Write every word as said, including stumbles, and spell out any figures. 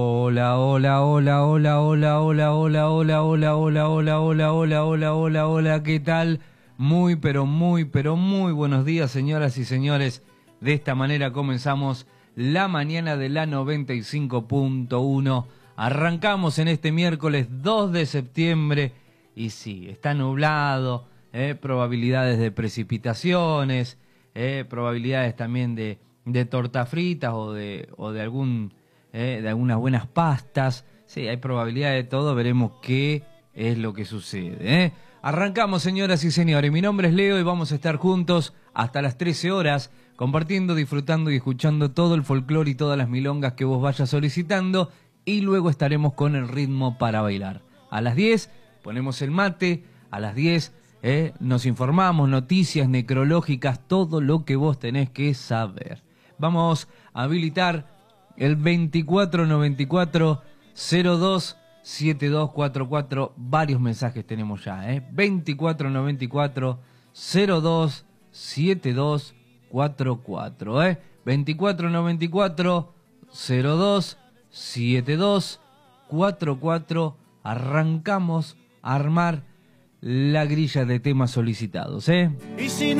Hola, hola, hola, hola, hola, hola, hola, hola, hola, hola, hola, hola, hola, hola, hola, hola, ¿qué tal? Muy, pero muy, pero muy buenos días, señoras y señores. De esta manera comenzamos la mañana de la noventa y cinco punto uno. Arrancamos en este miércoles dos de septiembre y sí, está nublado, eh, probabilidades de precipitaciones, eh, probabilidades también de, de tortas fritas o de, o de algún... Eh, de algunas buenas pastas. Sí, hay probabilidad de todo, veremos qué es lo que sucede. ¿eh? Arrancamos, señoras y señores. Mi nombre es Leo y vamos a estar juntos hasta las trece horas, compartiendo, disfrutando y escuchando todo el folclore y todas las milongas que vos vayas solicitando. Y luego estaremos con el ritmo para bailar. A las diez ponemos el mate, a las diez eh, nos informamos, noticias necrológicas, todo lo que vos tenés que saber. Vamos a habilitar el veinticuatro noventa y cuatro cero dos setenta y dos cuarenta y cuatro. Varios mensajes tenemos ya, ¿eh? veinticuatro noventa y cuatro cero dos setenta y dos cuarenta y cuatro, ¿eh? veinticuatro noventa y cuatro cero dos setenta y dos cuarenta y cuatro. Arrancamos a armar la grilla de temas solicitados, ¿eh? Y si no